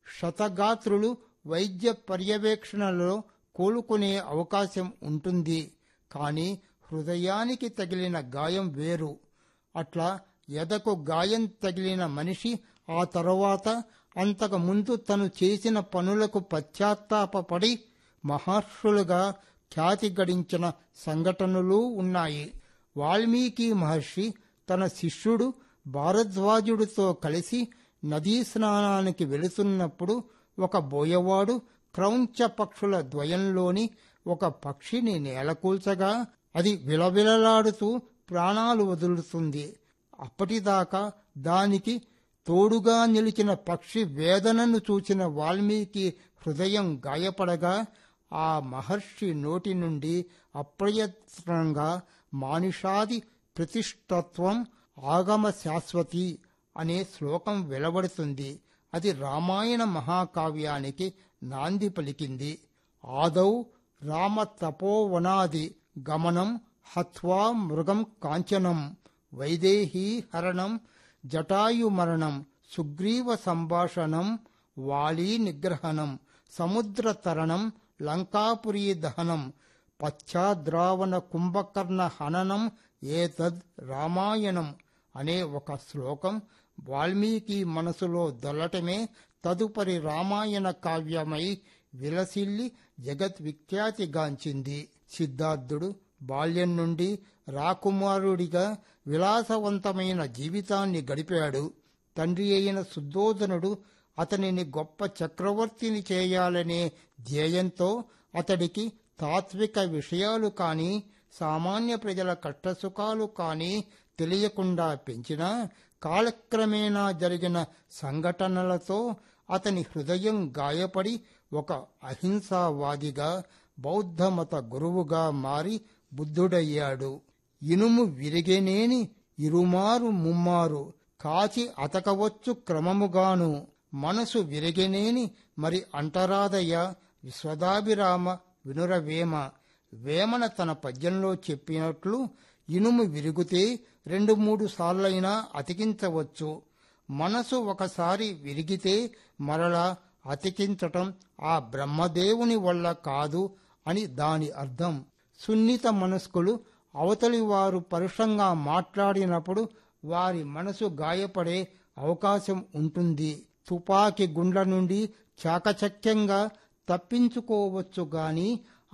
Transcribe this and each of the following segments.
క్షతగాత్రులు వైద్య పర్యవేక్షణలో కోలుకునే అవకాశం ఉంటుంది. కానీ హృదయానికి తగిలిన గాయం వేరు. అట్లా ఎదకు గాయం తగిలిన మనిషి ఆ తరువాత అంతకు ముందు తను చేసిన పనులకు పశ్చాత్తాపపడి మహర్షులుగా ఖ్యాతి గడించిన సంఘటనలు ఉన్నాయి. వాల్మీకి మహర్షి తన శిష్యుడు భారద్వాజుడితో కలిసి నదీ స్నానానికి వెళుతున్నప్పుడు ఒక బోయవాడు క్రౌంచ పక్షుల ద్వయంలోని ఒక పక్షిని నేలకూల్చగా అది విలవిలలాడుతూ ప్రాణాలు వదులుతుంది. అప్పటిదాకా దానికి తోడుగా నిలిచిన పక్షి వేదనను చూచిన వాల్మీకి హృదయం గాయపడగా ఆ మహర్షి నోటి నుండి అప్రయత్నంగా మానిషాది ప్రతిష్టత్వం ఆగమ శాశ్వతి అనే శ్లోకం వెలువడుతుంది. అది రామాయణ మహాకావ్యానికి నాంది పలికింది. ఆదౌ రామ తపోవనాది గమనం హత్వా మృగం కాంచనం వైదేహీ హరణం జటాయుమరణం సుగ్రీవ సంభాషణం వాలీ నిగ్రహణం సముద్రతరణం లంకాపురీ దహనం పశ్చాద్రావణ కుంభకర్ణ హననం ఏతద్ రామాయణం అనే ఒక శ్లోకం వాల్మీకి మనసులో దొల్లటమే తదుపరి రామాయణ కావ్యమై విలసిల్లి జగద్విఖ్యాతిగాంచింది. సిద్ధార్థుడు బాల్యం నుండి రాకుమారుడిగా విలాసవంతమైన జీవితాన్ని గడిపాడు. తండ్రి అయిన శుద్ధోధనుడు అతనిని గొప్ప చక్రవర్తిని చేయాలనే ధ్యేయంతో అతడికి తాత్విక విషయాలు కానీ సామాన్య ప్రజల కష్టసుఖాలు కానీ తెలియకుండా పెంచినా కాలక్రమేణా జరిగిన సంఘటనలతో అతని హృదయం గాయపడి ఒక అహింసావాదిగా బౌద్ధమత గురువుగా మారి బుద్ధుడయ్యాడు. ఇనుము విరిగెనేని ఇరుమారు ముమ్మారు కాచి అతకవచ్చు క్రమముగాను మనసు విరిగెనేని మరి అంటరాదయ్య విశ్వదాభిరామ వినురవేమ. వేమన తన పద్యంలో చెప్పినట్లు ఇనుము విరిగితే 2-3 సార్లైనా అతికించవచ్చు. మనసు ఒకసారి విరిగితే మరలా అతికించటం ఆ బ్రహ్మదేవుని వల్ల కాదు అని దాని అర్థం. సున్నిత మనస్కులు అవతలి వారు పరుషంగా మాట్లాడినప్పుడు వారి మనసు గాయపడే అవకాశం ఉంటుంది. తుపాకీ గుండ్ల నుండి చాకచక్యంగా తప్పించుకోవచ్చు గాని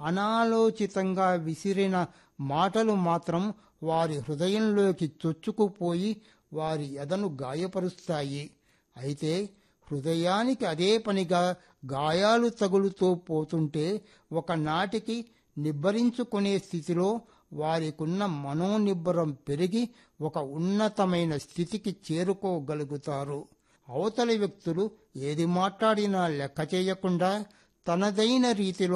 అనాలోచితంగా విసిరిన మాటలు మాత్రం వారి హృదయంలోకి చొచ్చుకుపోయి వారి ఎదను గాయపరుస్తాయి. అయితే హృదయానికి అదే పనిగా గాయాలు తగులుతూ పోతుంటే ఒకనాటికి నిబ్బరించుకునే స్థితిలో వారికున్న మనోనిబ్బరం పెరిగి ఒక ఉన్నతమైన స్థితికి చేరుకోగలుగుతారు. అవతలి వ్యక్తులు ఏది మాట్లాడినా లెక్క చేయకుండా తనదైన రీతిలో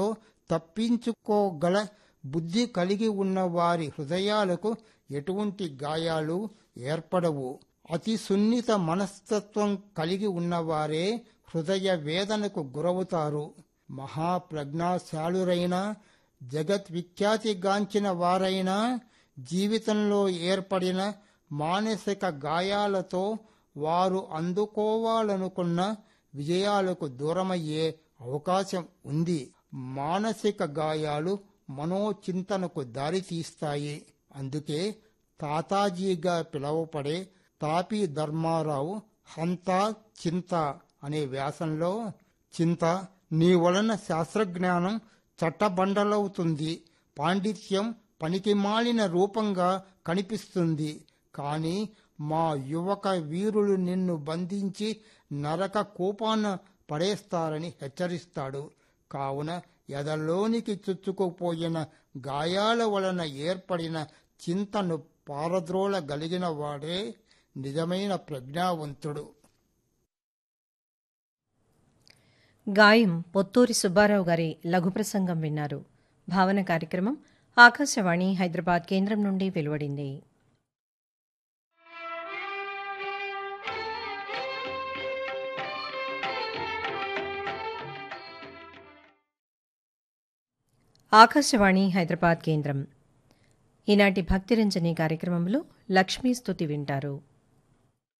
తప్పించుకోగల బుద్ధి కలిగి ఉన్న వారి హృదయాలకు ఎటువంటి గాయాలు ఏర్పడవు. అతి సున్నిత మనస్తత్వం కలిగి ఉన్నవారే హృదయ వేదనకు గురవుతారు. మహాప్రజ్ఞాశాలురైనా జగద్విఖ్యాతిగాంచిన వారైనా జీవితంలో ఏర్పడిన మానసిక గాయాలతో వారు అందుకోవాలనుకున్న విజయాలకు దూరమయ్యే అవకాశం ఉంది. మానసిక గాయాలు మనోచింతనకు దారితీస్తాయి. అందుకే తాతాజీగా పిలువపడే తాపీ ధర్మారావు హంతా చింత అనే వ్యాసంలో చింత నీ వలన శాస్త్రజ్ఞానం చట్టబండలవుతుంది, పాండిత్యం పనికిమాలిన రూపంగా కనిపిస్తుంది. కాని మా యువక వీరులు నిన్ను బంధించి నరక కూపాన పడేస్తారని హెచ్చరిస్తాడు. కావున ఎదలోనికి చుచ్చుకుపోయిన గాయాల వలన ఏర్పడిన చింతను పారద్రోలగలిగిన వాడే నిజమైన ప్రజ్ఞావంతుడు. గాయం పొత్తూరి సుబ్బారావు గారి లఘు ప్రసంగం విన్నారు. భావన కార్యక్రమం ఆకాశవాణి హైదరాబాద్ కేంద్రం నుండి వెలువడింది. ఆకాశవాణి హైదరాబాద్ కేంద్రం ఈనాటి భక్తిరంజని కార్యక్రమంలో లక్ష్మీ స్తుతి వింటారు.